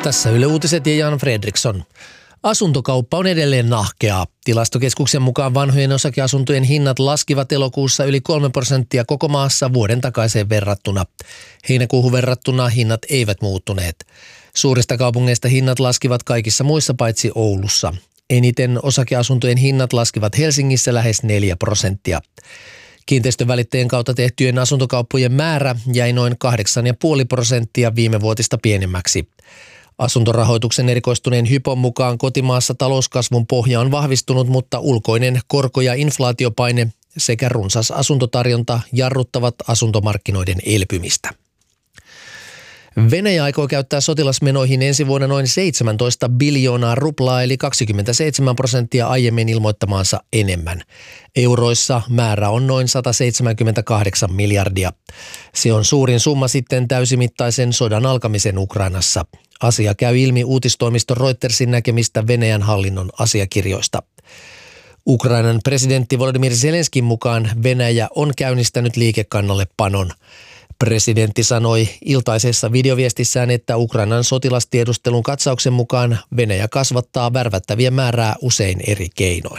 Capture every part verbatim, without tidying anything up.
Tässä Yle Uutiset ja Jan Fredriksson. Asuntokauppa on edelleen nahkeaa. Tilastokeskuksen mukaan vanhojen osakeasuntojen hinnat laskivat elokuussa yli kolme prosenttia koko maassa vuoden takaiseen verrattuna. Heinäkuuhun verrattuna hinnat eivät muuttuneet. Suurista kaupungeista hinnat laskivat kaikissa muissa paitsi Oulussa. Eniten osakeasuntojen hinnat laskivat Helsingissä lähes neljä prosenttia. Kiinteistönvälittäjien kautta tehtyjen asuntokauppojen määrä jäi noin kahdeksan pilkku viisi prosenttia viime vuotista pienemmäksi. Asuntorahoituksen erikoistuneen Hypon mukaan kotimaassa talouskasvun pohja on vahvistunut, mutta ulkoinen korko- ja inflaatiopaine sekä runsas asuntotarjonta jarruttavat asuntomarkkinoiden elpymistä. Venäjä aikoo käyttää sotilasmenoihin ensi vuonna noin seitsemäntoista biljoonaa ruplaa eli kaksikymmentäseitsemän prosenttia aiemmin ilmoittamaansa enemmän. Euroissa määrä on noin sata seitsemänkymmentäkahdeksan miljardia. Se on suurin summa sitten täysimittaisen sodan alkamisen Ukrainassa. Asia käy ilmi uutistoimisto Reutersin näkemistä Venäjän hallinnon asiakirjoista. Ukrainan presidentti Volodymyr Zelenskin mukaan Venäjä on käynnistänyt liikekannallepanon. Presidentti sanoi iltaisessa videoviestissään, että Ukrainan sotilastiedustelun katsauksen mukaan Venäjä kasvattaa värvättävien määrää usein eri keinoin.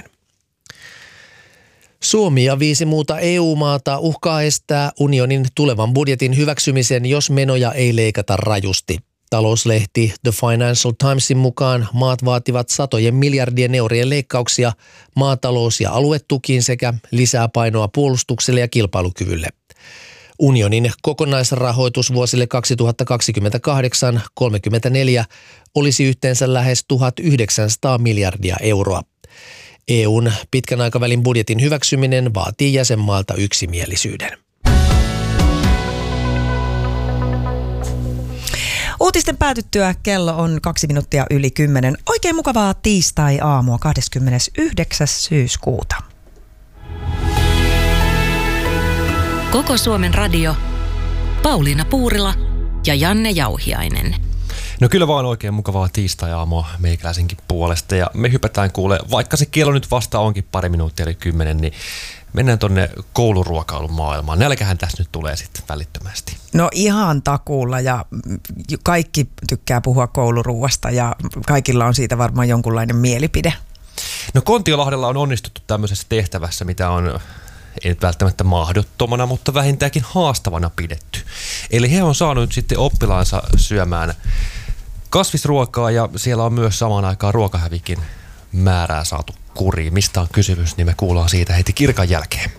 Suomi ja viisi muuta E U-maata uhkaa estää unionin tulevan budjetin hyväksymisen, jos menoja ei leikata rajusti. Talouslehti The Financial Timesin mukaan maat vaativat satojen miljardien eurojen leikkauksia maatalous- ja aluetukiin sekä lisää painoa puolustukselle ja kilpailukyvylle. Unionin kokonaisrahoitus vuosille kaksituhattakaksikymmentäkahdeksan kolmekymmentäneljä olisi yhteensä lähes tuhatyhdeksänsataa miljardia euroa. E U:n pitkän aikavälin budjetin hyväksyminen vaatii jäsenmaalta yksimielisyyden. Uutisten päätyttyä kello on kaksi minuuttia yli kymmenen. Oikein mukavaa tiistai-aamua kahdeskymmenesyhdeksäs syyskuuta. Koko Suomen radio, Pauliina Puurila ja Janne Jauhiainen. No kyllä vaan oikein mukavaa tiistai-aamua meikäläisenkin puolesta ja me hypätään kuule, vaikka se kello nyt vasta onkin pari minuuttia eli kymmenen, niin mennään tonne kouluruokailun maailmaan. Nälkähän tässä nyt tulee sitten välittömästi. No ihan takuulla ja kaikki tykkää puhua kouluruuasta ja kaikilla on siitä varmaan jonkunlainen mielipide. No Kontiolahdella on onnistuttu tämmöisessä tehtävässä, mitä on ei nyt välttämättä mahdottomana, mutta vähintäänkin haastavana pidetty. Eli he on saanut sitten oppilaansa syömään kasvisruokaa ja siellä on myös samaan aikaan ruokahävikin määrää saatu kuriin. Mistä on kysymys, niin me kuullaan siitä heti kirkan jälkeen.